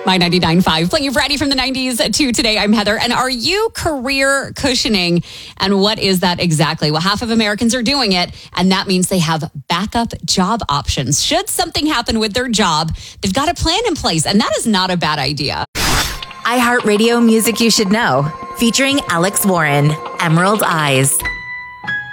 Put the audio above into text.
My 99.5, playing you Friday from the 90s to today. I'm Heather. And are you career cushioning? And what is that exactly? Well, half of Americans are doing it, and that means they have backup job options. Should something happen with their job, they've got a plan in place, and that is not a bad idea. iHeartRadio Music You Should Know, featuring Alex Warren, Emerald Eyes.